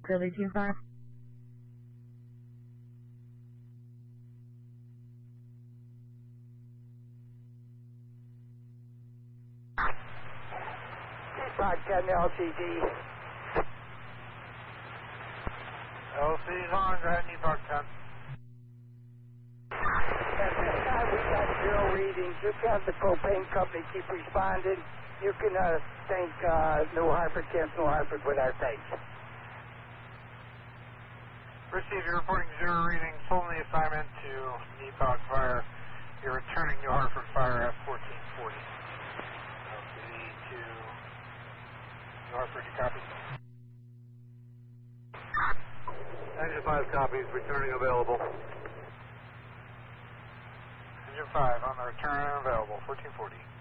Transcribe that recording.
Curly 25. Park 10 LCD. LC's on, go ahead, Park 10. At this time, we got zero readings. You can have the propane company keep responding. You can thank New Hartford, Camp New Hartford with our thanks. Receive, you're reporting zero readings, holding the assignment to Nepog Fire. You're returning New Hartford Fire at 1440. LCD to New Hartford, you copy? Engine 5 copies, returning available. Engine 5 on the return available, 1440.